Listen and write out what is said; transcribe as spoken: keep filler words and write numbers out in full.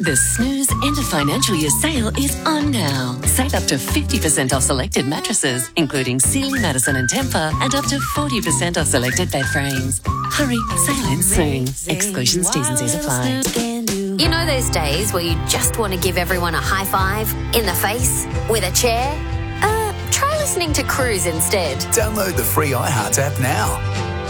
The Snooze End of Financial Year sale is on now. Save up to fifty percent off selected mattresses, including Sealy, Madison and Tempur, and up to forty percent off selected bed frames. Hurry, sale ends soon. Exclusions, T's and C's apply. You know those days where you just want to give everyone a high five, in the face, with a chair? Uh, try listening to Cruise instead. Download the free iHeart app now.